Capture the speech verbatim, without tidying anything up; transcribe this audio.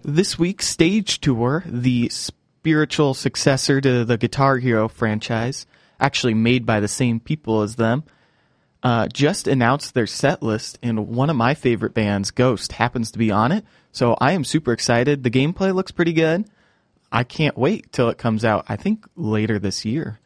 This week's Stage Tour, the spiritual successor to the Guitar Hero franchise, actually made by the same people as them, uh, just announced their set list, and one of my favorite bands, Ghost, happens to be on it. So I am super excited. The gameplay looks pretty good. I can't wait till it comes out, I think, later this year.